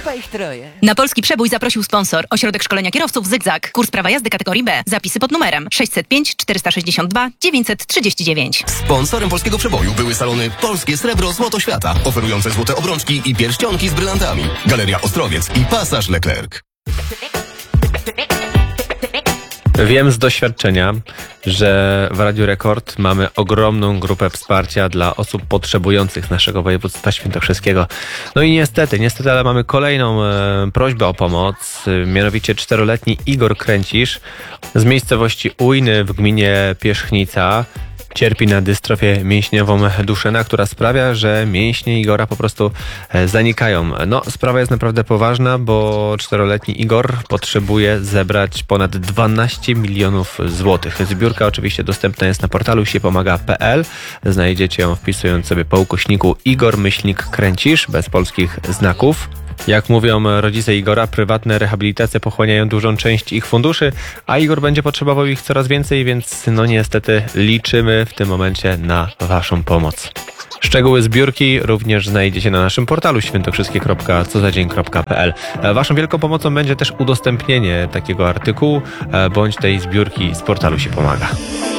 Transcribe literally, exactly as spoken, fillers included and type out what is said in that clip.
Chyba ich troje. Na Polski Przebój zaprosił sponsor. Ośrodek Szkolenia Kierowców Zygzak. Kurs prawa jazdy kategorii B. Zapisy pod numerem sześćset pięć czterysta sześćdziesiąt dwa dziewięćset trzydzieści dziewięć. Sponsorem Polskiego Przeboju były salony Polskie Srebro Złoto Świata, oferujące złote obrączki i pierścionki z brylantami. Galeria Ostrowiec i Pasaż Leclerc. Wiem z doświadczenia, że w Radiu Rekord mamy ogromną grupę wsparcia dla osób potrzebujących naszego województwa świętokrzyskiego. No i niestety, niestety, ale mamy kolejną e, prośbę o pomoc, e, mianowicie czteroletni Igor Kręcisz z miejscowości Ujny w gminie Pierzchnica. Cierpi na dystrofię mięśniową Duchenne, która sprawia, że mięśnie Igora po prostu zanikają. No, sprawa jest naprawdę poważna, bo czteroletni Igor potrzebuje zebrać ponad dwanaście milionów złotych. Zbiórka oczywiście dostępna jest na portalu siepomaga kropka pe el. Znajdziecie ją wpisując sobie po ukośniku Igor myślnik Kręcisz bez polskich znaków. Jak mówią rodzice Igora, prywatne rehabilitacje pochłaniają dużą część ich funduszy, a Igor będzie potrzebował ich coraz więcej, więc no niestety liczymy w tym momencie na waszą pomoc. Szczegóły zbiórki również znajdziecie na naszym portalu świętokrzyskie kropka co za dzień kropka pe el. Waszą wielką pomocą będzie też udostępnienie takiego artykułu bądź tej zbiórki z portalu Się Pomaga.